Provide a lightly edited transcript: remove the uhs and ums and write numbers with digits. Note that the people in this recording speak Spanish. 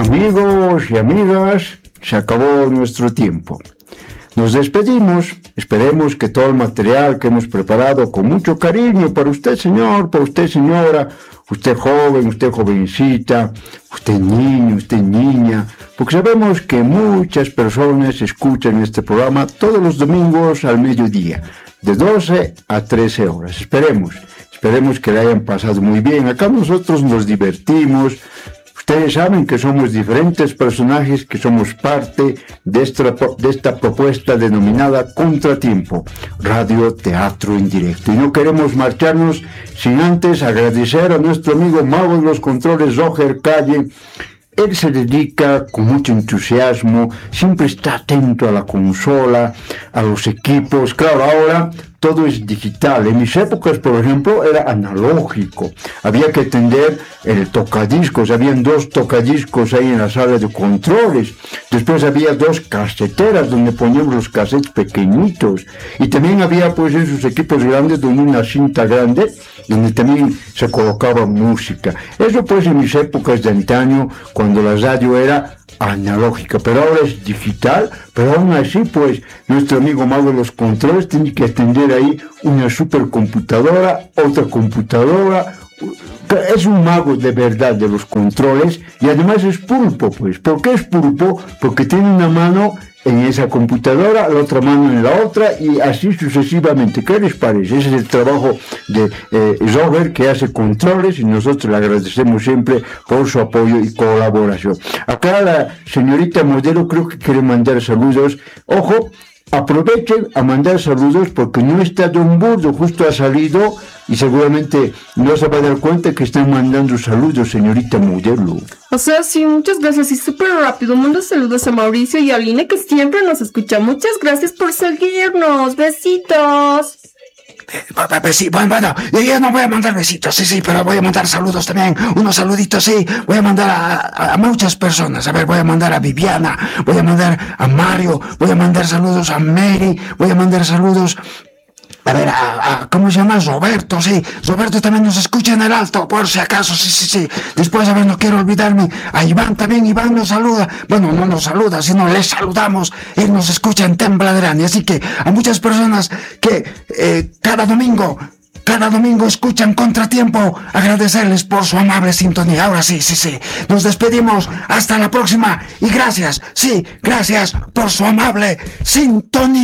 Amigos y amigas, se acabó nuestro tiempo. Nos despedimos, esperemos que todo el material que hemos preparado con mucho cariño para usted, señor, para usted, señora, usted joven, usted jovencita, usted niño, usted niña, porque sabemos que muchas personas escuchan este programa todos los domingos al mediodía, de 12 a 13 horas. Esperemos que le hayan pasado muy bien. Acá nosotros nos divertimos. Ustedes saben que somos diferentes personajes, que somos parte de esta propuesta denominada Contratiempo, radio teatro en directo. Y no queremos marcharnos sin antes agradecer a nuestro amigo mago de los controles, Roger Calle. Él se dedica con mucho entusiasmo, siempre está atento a la consola, a los equipos. Claro, ahora todo es digital. En mis épocas, por ejemplo, era analógico. Había que atender el tocadiscos. Habían 2 tocadiscos ahí en la sala de controles. Después había 2 caseteras donde poníamos los cassettes pequeñitos. Y también había, pues, en sus equipos grandes, donde una cinta grande, donde también se colocaba música. Eso, pues, en mis épocas de antaño, cuando la radio era analógica, pero ahora es digital. Pero aún así, pues, nuestro amigo mago de los controles tiene que atender ahí una supercomputadora, otra computadora. Es un mago de verdad de los controles, y además es pulpo, pues. ¿Por qué es pulpo? Porque tiene una mano en esa computadora, la otra mano en la otra, y así sucesivamente. ¿Qué les parece? Ese es el trabajo de Robert, que hace controles, y nosotros le agradecemos siempre por su apoyo y colaboración. Acá la señorita modelo creo que quiere mandar saludos. Ojo, aprovechen a mandar saludos porque no está Don Burdo, justo ha salido y seguramente no se va a dar cuenta que están mandando saludos, señorita modelo. O sea, sí, muchas gracias y súper rápido. Mando saludos a Mauricio y a Aline, que siempre nos escucha. Muchas gracias por seguirnos. Besitos. Bueno, yo no voy a mandar besitos, sí, pero voy a mandar saludos también, unos saluditos, sí, voy a mandar a muchas personas. A ver, voy a mandar a Viviana, voy a mandar a Mario, voy a mandar saludos a Mary, voy a mandar saludos, a ver, ¿cómo se llama? Roberto, sí, Roberto también nos escucha en el alto, por si acaso, sí. Después, a ver, no quiero olvidarme, a Iván también, Iván nos saluda, bueno, no nos saluda, sino les saludamos, él nos escucha en Tembladerani, así que a muchas personas que cada domingo escuchan Contratiempo, agradecerles por su amable sintonía. Ahora sí, nos despedimos, hasta la próxima, y gracias por su amable sintonía.